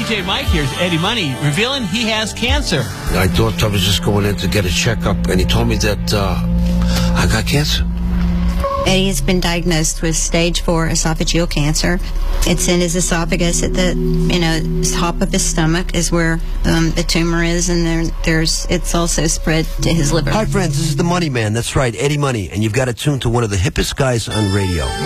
DJ Mike here's Eddie Money revealing he has cancer. I thought I was just going in to get a checkup, and he told me that I got cancer. Eddie has been diagnosed with stage 4 esophageal cancer. It's in his esophagus at the top of his stomach is where the tumor is, and then it's also spread to his liver. Hi, friends. This is the Money Man. That's right, Eddie Money, and you've got to tune to one of the hippest guys on radio.